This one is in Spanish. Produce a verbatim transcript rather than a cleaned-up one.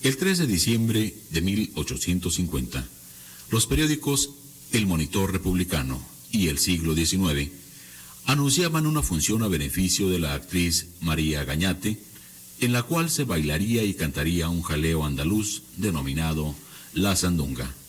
El tres de diciembre de mil ochocientos cincuenta, los periódicos El Monitor Republicano y El Siglo diecinueve anunciaban una función a beneficio de la actriz María Gañate, en la cual se bailaría y cantaría un jaleo andaluz denominado La Sandunga.